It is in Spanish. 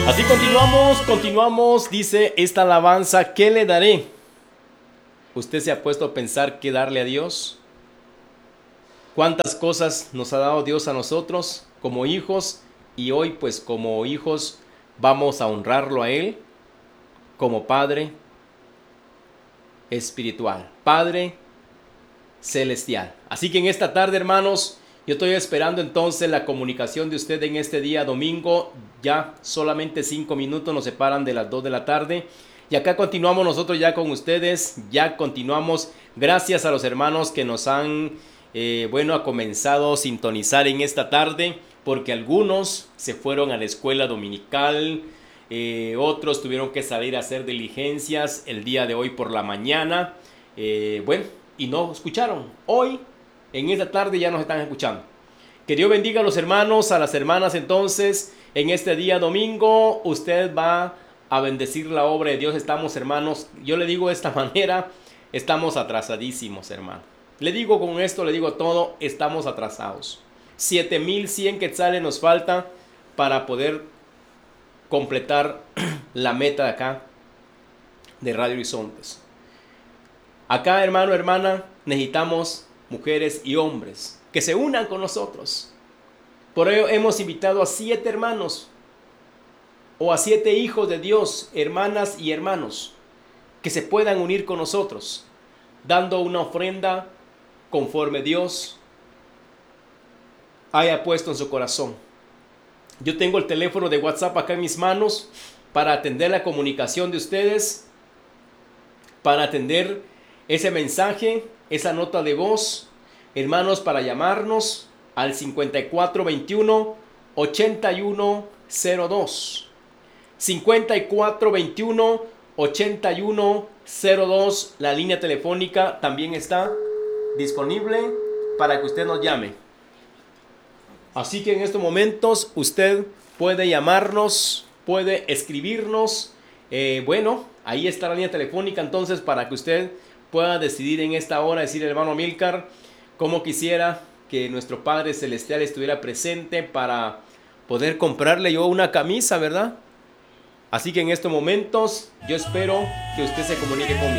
Así continuamos, dice esta alabanza, ¿qué le daré? ¿Usted se ha puesto a pensar qué darle a Dios? ¿Cuántas cosas nos ha dado Dios a nosotros como hijos? Y hoy pues como hijos vamos a honrarlo a Él como Padre espiritual, Padre celestial. Así que en esta tarde, hermanos, yo estoy esperando entonces la comunicación de usted en este día domingo. Ya solamente 5 minutos nos separan de las 2 de la tarde. Y acá continuamos nosotros ya con ustedes. Ya continuamos. Gracias a los hermanos que nos han, ha comenzado a sintonizar en esta tarde. Porque algunos se fueron a la escuela dominical. Otros tuvieron que salir a hacer diligencias el día de hoy por la mañana. Y no escucharon. Hoy, en esta tarde, ya nos están escuchando. Que Dios bendiga a los hermanos, a las hermanas. Entonces, en este día domingo, usted va a bendecir la obra de Dios. Estamos, hermanos, yo le digo de esta manera, estamos atrasadísimos, hermano. Le digo con esto, le digo todo, estamos atrasados. 7,100 quetzales nos falta para poder completar la meta de acá, de Radio Horizontes. Acá, hermano, hermana, necesitamos mujeres y hombres que se unan con nosotros. Por ello hemos invitado a 7 hermanos o a 7 hijos de Dios, hermanas y hermanos, que se puedan unir con nosotros, dando una ofrenda conforme Dios haya puesto en su corazón. Yo tengo el teléfono de WhatsApp acá en mis manos para atender la comunicación de ustedes, para atender ese mensaje, esa nota de voz, hermanos, para llamarnos al 5421-8102. 5421-8102. La línea telefónica también está disponible para que usted nos llame. Así que en estos momentos usted puede llamarnos, puede escribirnos. Ahí está la línea telefónica entonces para que usted pueda decidir en esta hora, decir, hermano Amílcar, cómo quisiera que nuestro Padre Celestial estuviera presente para poder comprarle yo una camisa, ¿verdad? Así que en estos momentos yo espero que usted se comunique conmigo.